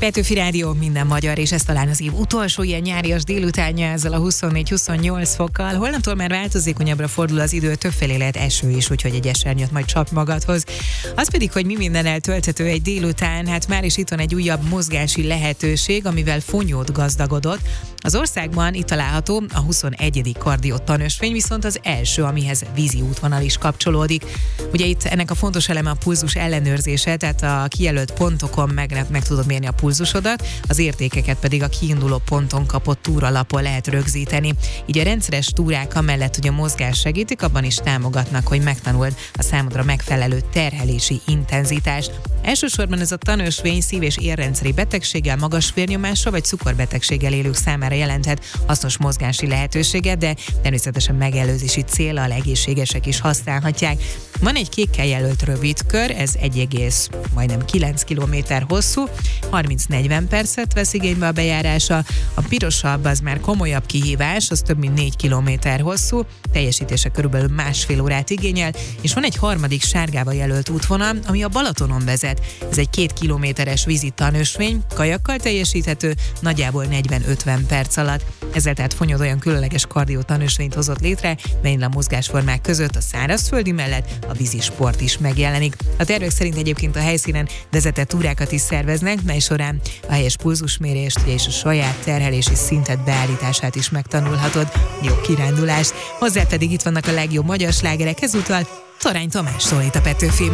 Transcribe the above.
Petőfi Rádió, minden magyar, és ez talán az év utolsó ilyen nyárias délutánja ezzel a 24-28 fokkal. Holnaptól már változékonyabbra fordul az idő, többfelé lehet eső is, úgyhogy egy esernyőt majd csap magadhoz. Az pedig, hogy mi mindennel tölthető egy délután, hát már is itt van egy újabb mozgási lehetőség, amivel Fonyód gazdagodott. Az országban itt található a 21. kardió tanösvény, viszont az első, amihez vízi útvonal is kapcsolódik. Ugye itt ennek a fontos eleme a pulzus ellenőrzése, tehát a kijelölt pontokon meg tudod mérni a pulzusodat, az értékeket pedig a kiinduló ponton kapott túralapon lehet rögzíteni. Így a rendszeres túrák amellett, hogy a mozgás segítik, abban is támogatnak, hogy megtanuld a számodra megfelelő terhelési intenzitást. Elsősorban ez a tanösvény szív- és érrendszeri betegséggel, magas vérnyomással vagy cukorbetegséggel élők számára jelenthet hasznos mozgási lehetőséget, de természetesen megelőzési céllal egészségesek is használhatják. Van egy kékkel jelölt rövidkör, ez 1,9 kilométer hosszú, 30-40 percet vesz igénybe a bejárása. A pirosabb az már komolyabb kihívás, az több mint 4 kilométer hosszú, teljesítése körülbelül másfél órát igényel, és van egy harmadik sárgával jelölt útvonal, ami a Balatonon vezet. Ez egy 2 kilométeres vízi tanösvény, kajakkal teljesíthető, nagyjából 40-50 perc alatt. Ezzel tehát Fonyód olyan különleges kardió tanösvényt hozott létre, melyen a mozgásformák között a szárazföldi mellett a vízisport is megjelenik. A tervek szerint egyébként a helyszínen vezetett túrákat is szerveznek, mely során a helyes pulzusmérést és a saját terhelési szintet beállítását is megtanulhatod. Jó kirándulást! Hozzá pedig itt vannak a legjobb magyar slágerek, ezúttal Tarány Tamás szólít a Petőfin.